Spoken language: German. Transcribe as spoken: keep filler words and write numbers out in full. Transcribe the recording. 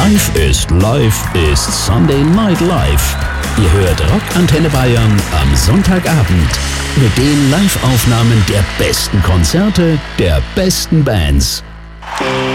Live ist Live ist Sunday Night Live. Ihr hört Rockantenne Bayern am Sonntagabend mit den Live-Aufnahmen der besten Konzerte der besten Bands.